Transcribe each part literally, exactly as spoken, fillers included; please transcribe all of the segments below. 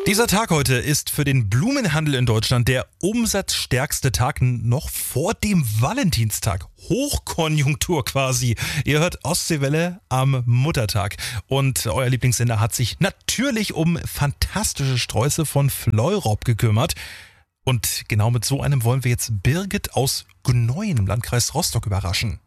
Dieser Tag heute ist für den Blumenhandel in Deutschland der umsatzstärkste Tag noch vor dem Valentinstag. Hochkonjunktur quasi. Ihr hört Ostseewelle am Muttertag. Und euer Lieblingssender hat sich natürlich um fantastische Sträuße von Fleurop gekümmert. Und genau mit so einem wollen wir jetzt Birgit aus Gnoien im Landkreis Rostock überraschen.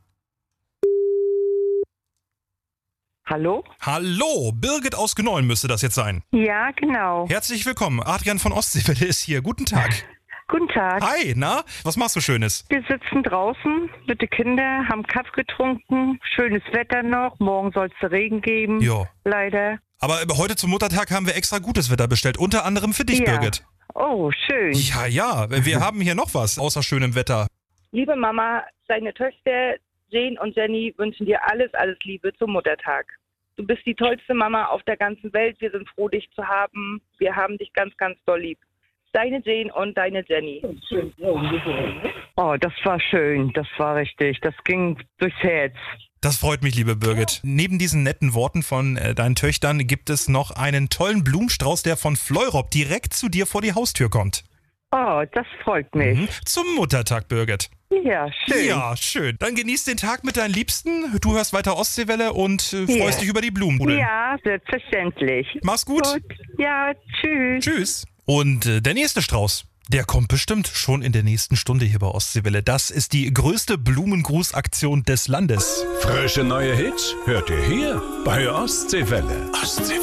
Hallo? Hallo, Birgit aus Gnoien müsste das jetzt sein. Ja, genau. Herzlich willkommen. Adrian von Ostseewelle ist hier. Guten Tag. Guten Tag. Hi, na? Was machst du Schönes? Wir sitzen draußen mit den Kindern, haben Kaffee getrunken, schönes Wetter noch, morgen soll es Regen geben, Ja. leider. Aber heute zum Muttertag haben wir extra gutes Wetter bestellt, unter anderem für dich, Ja. Birgit. Oh, schön. Ja, ja, wir haben hier noch was außer schönem Wetter. Liebe Mama, deine Töchter Jane und Jenny wünschen dir alles, alles Liebe zum Muttertag. Du bist die tollste Mama auf der ganzen Welt. Wir sind froh, dich zu haben. Wir haben dich ganz, ganz doll lieb. Deine Jane und deine Jenny. Oh, das war schön, das war richtig, das ging durchs Herz. Das freut mich, liebe Birgit. Neben diesen netten Worten von äh, deinen Töchtern gibt es noch einen tollen Blumenstrauß, der von Fleurop direkt zu dir vor die Haustür kommt. Oh, das freut mich. Mhm. Zum Muttertag, Birgit. Ja, schön. Ja, schön. Dann genieß den Tag mit deinen Liebsten. Du hörst weiter Ostseewelle und äh, freust Ja. dich über die Blumen. Ja, selbstverständlich. Mach's gut. Gut. Ja, tschüss. Tschüss. Und äh, der nächste Strauß, der kommt bestimmt schon in der nächsten Stunde hier bei Ostseewelle. Das ist die größte Blumengrußaktion des Landes. Frische neue Hits hört ihr hier bei Ostseewelle. Ostsee